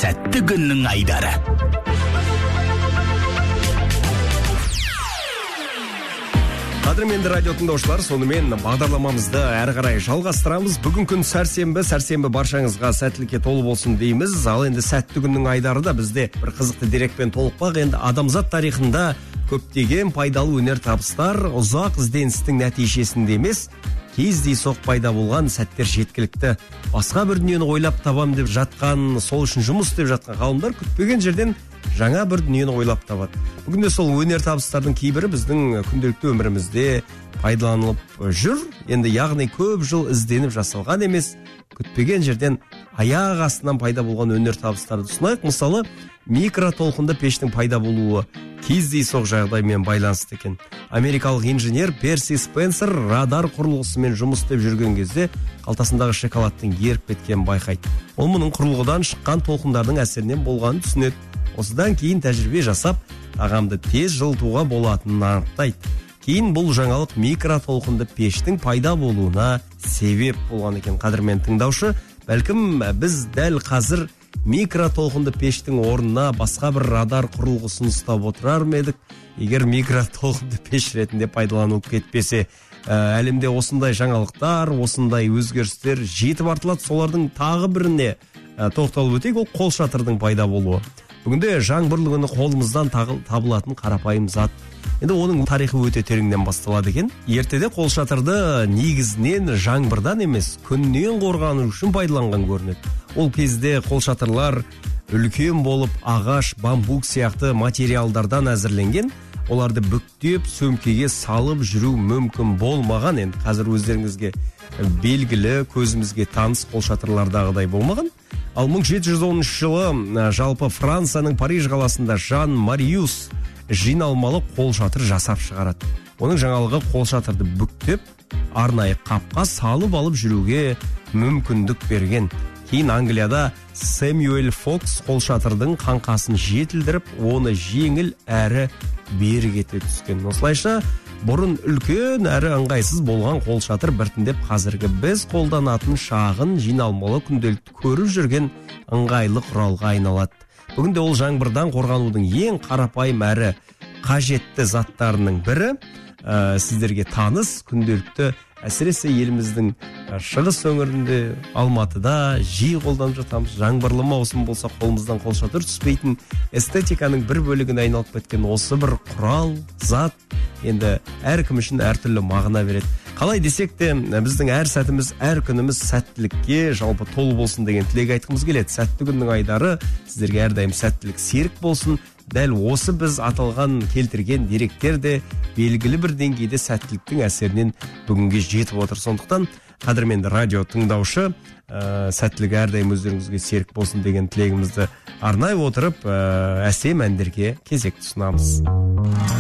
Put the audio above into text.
сәтті күннің айдары. Қадірменді радио тыңдаушылар, сонымен бағдарламамызды әрі қарай жалғастырамыз. Бүгін күн сәрсенбі баршаңызға сәттілікке толы болсын дейміз. Ал енді сәтті күннің айдары да бізде бір қызықты дерекпен толықпақ. Енді адамзат тарихында көптеген пайдалы өнер табыстар ұзақ ізденістің нәтижесінде емес, кездейсоқ пайда болған сәттер жеткілікті. Басқа бір дүниені ойлап табам деп жатқан, сол үшін жұмыс істеп жатқан ғалымдар күтпеген жерден жаңа бір дүниені ойлап табады. Бүгінде сол өнер табыстардың кейбірі біздің күнделікті өмірімізде пайдаланылып жүр. Енді яғни көп жыл ізденіп жасалған емес, күтпеген жерден аяқ астынан пайда болған өнер табыстарды ұсынайық. Мысалы, микротолқынды пештің пайда болуы кездейсоқ жағдаймен байланысты екен. Америкалық инженер Перси Спенсер радар құрылғысымен жұмыс істеп жүрген кезде қалтасындағы шоколадтың еріп кеткенін байқайды. Ол мұның құрылғыдан шыққан толқындардың әсерінен болғанын түсінеді. Осыдан кейін тәжірибе жасап, тағамды тез жылытуға болатынын анықтайды. Кейін бұл жаңалық микротолқынды пештің пайда болуына себеп болған екен. Қадірмен тыңдаушы, бәлкім біз дәл қазір микротолқынды пештің орнына басқа бір радар құрылғысын ұстап отырар ма едік? Егер микротолқынды пеш ретінде пайдаланылып кетпесе, әлемде осындай жаңалықтар, осындай өзгерістер жетіп артылады. Солардың тағы біріне тоқталып өтейік, ол қолшатырдың пайда болуы. Бүгінде жаңбырлы күні қолымыздан табылатын қарапайым зат. Енді оның тарихы өте тереңнен басталады екен. Ертеде қолшатырды негізінен жаңбырдан емес, күннен қорғану үшін пайдаланған көрінеді. Ол кезде қолшатырлар үлкен болып, ағаш, бамбук сияқты материалдардан әзірленген. Оларды бүктеп, сөмкеге салып жүру мүмкін болмаған. Енді қазір өздеріңізге белгілі, көзімізге таныс қолшатырлардағыдай болмаған. Ал 1710 жылы жалпы Францияның Париж қаласында Жан Мариус жиналмалы қолшатыр жасап шығарады. Оның жаңалығы қолшатырды бүктеп, арнайы қапқа салып алып жүруге мүмкіндік берген. Кейін Англияда Сэмюэл Фокс қолшатырдың қаңқасын жетілдіріп, оны жеңіл әрі берік ете түскен. Осылайша бұрын үлкен әрі ыңғайсыз болған қолшатыр біртіндеп қазіргі біз қолданатын шағын жиналмалы күнделікті көріп жүрген ыңғайлы құралға айналады. Бүгінде ол жаңбырдан қорғанудың ең қарапайым әрі қажетті заттарының бірі. Сіздерге таныс, күнделікті әсіресе еліміздің шығыс өңірінде, Алматыда жиі қолданып жатамыз. Жаңбырлы маусым болса қолымыздан қолшатыр түспейтін эстетиканың бір бөлігіне айналып кеткен осы бір құрал, зат енді әркім үшін әртүрлі мағына береді. Қалай десек те, біздің әр сәтіміз, әр күніміз сәттілікке жалпы толы болсын деген тілек айтқымыз келеді. Сәтті күннің айдары сіздерге әрдайым сәттілік серік болсын. Дәл осы біз аталған келтірген деректер де белгілі бір деңгейде сәттіліктің әсерінен бүгінге жетіп отыр. Сондықтан қадірменді радио тыңдаушы, сәттілік әрдайым өздеріңізге серік болсын деген тілегімізді арнай отырып, әсем әндерге кезек ұсынамыз.